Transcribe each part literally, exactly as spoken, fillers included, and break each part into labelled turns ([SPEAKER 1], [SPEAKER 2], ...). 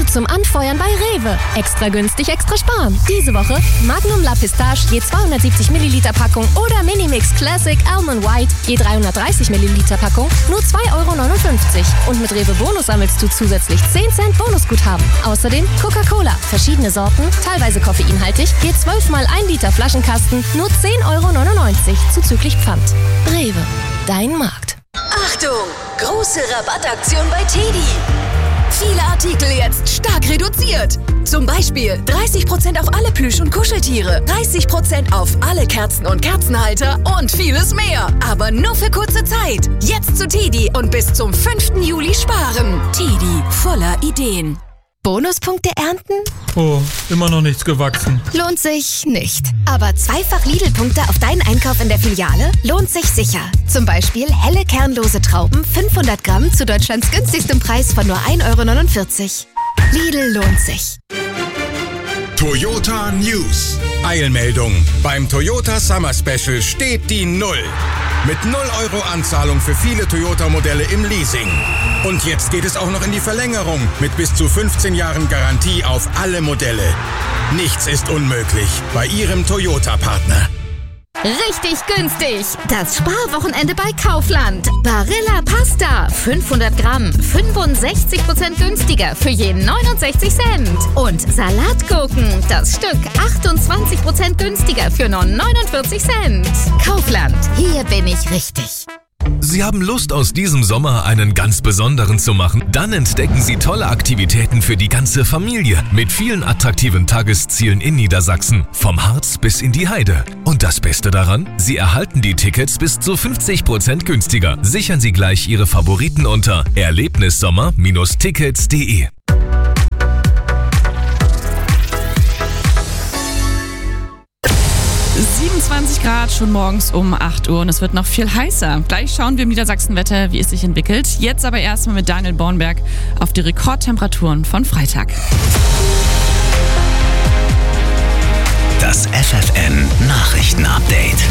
[SPEAKER 1] zum Anfeuern bei Rewe. Extra günstig, extra sparen. Diese Woche Magnum La Pistache je zweihundertsiebzig Milliliter Packung oder Minimix Classic Almond White je dreihundertdreißig Milliliter Packung nur zwei Euro neunundfünfzig. Und mit Rewe Bonus sammelst du zusätzlich zehn Cent Bonusguthaben. Außerdem Coca-Cola, verschiedene Sorten, teilweise koffeinhaltig, je zwölf mal ein Liter Flaschenkasten nur zehn Euro neunundneunzig zuzüglich Pfand. Rewe, dein Markt.
[SPEAKER 2] Achtung! Große Rabattaktion bei Teddy. Viele Artikel jetzt stark reduziert. Zum Beispiel dreißig Prozent auf alle Plüsch- und Kuscheltiere, dreißig Prozent auf alle Kerzen und Kerzenhalter und vieles mehr. Aber nur für kurze Zeit. Jetzt zu Teddy und bis zum fünften Juli sparen. Teddy, voller Ideen.
[SPEAKER 1] Bonuspunkte ernten?
[SPEAKER 3] Oh, immer noch nichts gewachsen.
[SPEAKER 1] Lohnt sich nicht. Aber zweifach Lidl-Punkte auf deinen Einkauf in der Filiale lohnt sich sicher. Zum Beispiel helle kernlose Trauben, fünfhundert Gramm zu Deutschlands günstigstem Preis von nur ein Euro neunundvierzig. Lidl lohnt sich.
[SPEAKER 4] Toyota News. Eilmeldung. Beim Toyota Summer Special steht die Null. Mit null Euro Anzahlung für viele Toyota-Modelle im Leasing. Und jetzt geht es auch noch in die Verlängerung mit bis zu fünfzehn Jahren Garantie auf alle Modelle. Nichts ist unmöglich bei Ihrem Toyota-Partner.
[SPEAKER 1] Richtig günstig. Das Sparwochenende bei Kaufland. Barilla Pasta. fünfhundert Gramm. fünfundsechzig Prozent günstiger für je neunundsechzig Cent. Und Salatgurken. Das Stück achtundzwanzig Prozent günstiger für nur neunundvierzig Cent. Kaufland. Hier bin ich richtig.
[SPEAKER 5] Sie haben Lust, aus diesem Sommer einen ganz besonderen zu machen? Dann entdecken Sie tolle Aktivitäten für die ganze Familie mit vielen attraktiven Tageszielen in Niedersachsen, vom Harz bis in die Heide. Und das Beste daran? Sie erhalten die Tickets bis zu fünfzig Prozent günstiger. Sichern Sie gleich Ihre Favoriten unter erlebnissommer Bindestrich tickets punkt de.
[SPEAKER 6] siebenundzwanzig Grad schon morgens um acht Uhr und es wird noch viel heißer. Gleich schauen wir im Niedersachsen-Wetter, wie es sich entwickelt. Jetzt aber erstmal mit Daniel Bornberg auf die Rekordtemperaturen von Freitag.
[SPEAKER 7] Das F F N-Nachrichten-Update.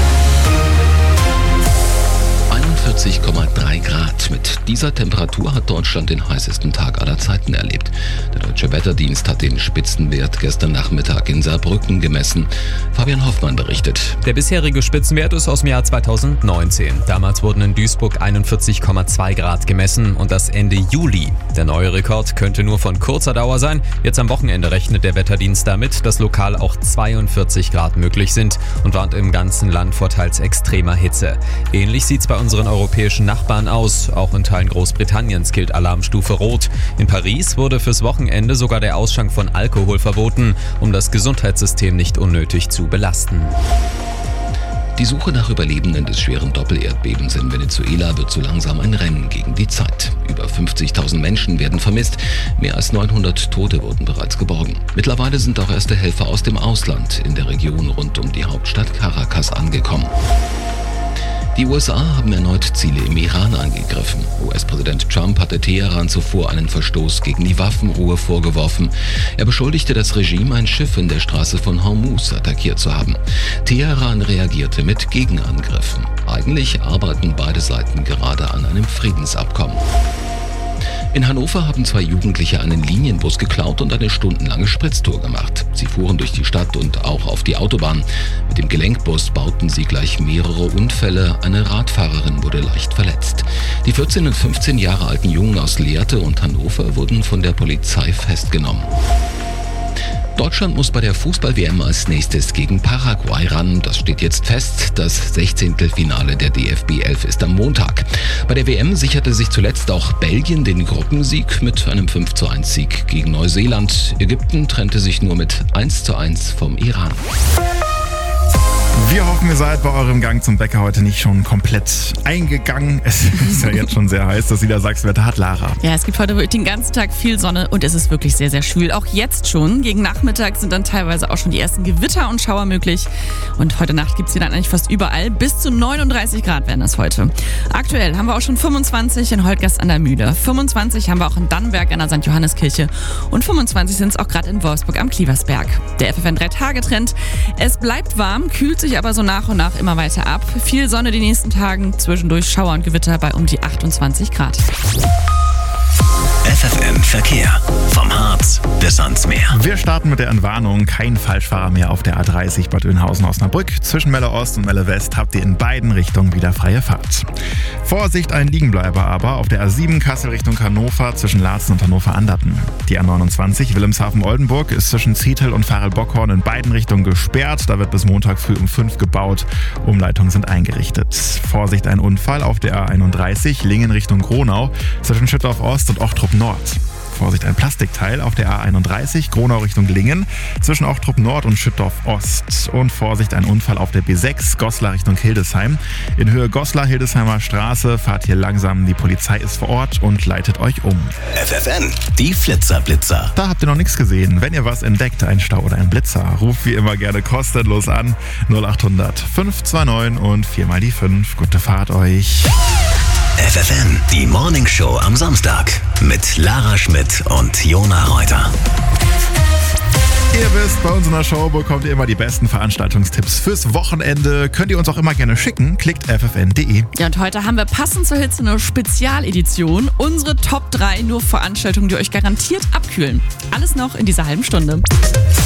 [SPEAKER 7] einundvierzig Komma drei Grad. Mit dieser Temperatur hat Deutschland den heißesten Tag aller Zeiten erlebt. Der Deutsche Wetterdienst hat den Spitzenwert gestern Nachmittag in Saarbrücken gemessen. Fabian Hoffmann berichtet.
[SPEAKER 8] Der bisherige Spitzenwert ist aus dem Jahr zweitausendneunzehn. Damals wurden in Duisburg einundvierzig Komma zwei Grad gemessen und das Ende Juli. Der neue Rekord könnte nur von kurzer Dauer sein. Jetzt am Wochenende rechnet der Wetterdienst damit, dass lokal auch zweiundvierzig Grad möglich sind und warnt im ganzen Land vor teils extremer Hitze. Ähnlich sieht es bei unseren europäischen Nachbarn aus. Auch in Teilen Großbritanniens gilt Alarmstufe Rot. In Paris wurde fürs Wochenende sogar der Ausschank von Alkohol verboten, um das Gesundheitssystem nicht unnötig zu belasten.
[SPEAKER 7] Die Suche nach Überlebenden des schweren Doppelerdbebens in Venezuela wird so langsam ein Rennen gegen die Zeit. Über fünfzigtausend Menschen werden vermisst, mehr als neunhundert Tote wurden bereits geborgen. Mittlerweile sind auch erste Helfer aus dem Ausland in der Region rund um die Hauptstadt Caracas angekommen. Die U S A haben erneut Ziele im Iran angegriffen. U S-Präsident Trump hatte Teheran zuvor einen Verstoß gegen die Waffenruhe vorgeworfen. Er beschuldigte das Regime, ein Schiff in der Straße von Hormuz attackiert zu haben. Teheran reagierte mit Gegenangriffen. Eigentlich arbeiten beide Seiten gerade an einem Friedensabkommen. In Hannover haben zwei Jugendliche einen Linienbus geklaut und eine stundenlange Spritztour gemacht. Sie fuhren durch die Stadt und auch auf die Autobahn. Mit dem Gelenkbus bauten sie gleich mehrere Unfälle. Eine Radfahrerin wurde leicht verletzt. Die vierzehn und fünfzehn Jahre alten Jungen aus Lehrte und Hannover wurden von der Polizei festgenommen. Deutschland muss bei der Fußball-W M als nächstes gegen Paraguay ran. Das steht jetzt fest. Das Sechzehntelfinale der D F B elf ist am Montag. Bei der W M sicherte sich zuletzt auch Belgien den Gruppensieg mit einem fünf zu eins Sieg gegen Neuseeland. Ägypten trennte sich nur mit eins zu eins vom Iran.
[SPEAKER 9] Wir hoffen, ihr seid bei eurem Gang zum Bäcker heute nicht schon komplett eingegangen. Es ist ja jetzt schon sehr heiß, das Niedersachsenwetter hat Lara.
[SPEAKER 6] Ja, es gibt heute wirklich den ganzen Tag viel Sonne und es ist wirklich sehr, sehr schwül. Auch jetzt schon. Gegen Nachmittag sind dann teilweise auch schon die ersten Gewitter und Schauer möglich. Und heute Nacht gibt es sie dann eigentlich fast überall. Bis zu neununddreißig Grad werden das heute. Aktuell haben wir auch schon fünfundzwanzig in Holtgast an der Mühle. fünfundzwanzig haben wir auch in Dannenberg an der Sankt Johanneskirche. Und fünfundzwanzig sind es auch gerade in Wolfsburg am Klieversberg. Der F F N drei Tage Trend. Es bleibt warm, kühlt sich aber so nach und nach immer weiter ab. Viel Sonne die nächsten Tagen, zwischendurch Schauer und Gewitter bei um die achtundzwanzig Grad.
[SPEAKER 7] F F N
[SPEAKER 10] Verkehr. Vom Harz bis ans Meer.
[SPEAKER 9] Wir starten mit der Entwarnung. Kein Falschfahrer mehr auf der A dreißig Bad Oeynhausen-Osnabrück. Zwischen Melle Ost und Melle West habt ihr in beiden Richtungen wieder freie Fahrt. Vorsicht, ein Liegenbleiber aber auf der A sieben Kassel Richtung Hannover zwischen Laatzen und Hannover-Anderten. Die A neunundzwanzig Wilhelmshaven-Oldenburg ist zwischen Zietl und Farel-Bockhorn in beiden Richtungen gesperrt. Da wird bis Montag früh um fünf gebaut. Umleitungen sind eingerichtet. Vorsicht, ein Unfall auf der A einunddreißig Lingen Richtung Gronau zwischen Schüttorf Ost und Ochtrup Nord. Vorsicht, ein Plastikteil auf der A einunddreißig Gronau Richtung Lingen zwischen Ochtrup Nord und Schüttorf Ost. Und Vorsicht, ein Unfall auf der B sechs Goslar Richtung Hildesheim. In Höhe Goslar-Hildesheimer Straße fahrt hier langsam. Die Polizei ist vor Ort und leitet euch um.
[SPEAKER 10] F F N, die Flitzer-Blitzer.
[SPEAKER 9] Da habt ihr noch nichts gesehen. Wenn ihr was entdeckt, ein Stau oder ein Blitzer, ruft wie immer gerne kostenlos an. null achthundert fünf zwei neun und viermal die fünf. Gute Fahrt euch.
[SPEAKER 10] F F N, die Morning Show am Samstag mit Lara Schmidt und Jona Reuter.
[SPEAKER 9] Ihr wisst, bei uns in der Show bekommt ihr immer die besten Veranstaltungstipps fürs Wochenende. Könnt ihr uns auch immer gerne schicken. Klickt f f n punkt d e.
[SPEAKER 6] Ja, und heute haben wir passend zur Hitze eine Spezialedition. Unsere Top drei nur Veranstaltungen, die euch garantiert abkühlen. Alles noch in dieser halben Stunde.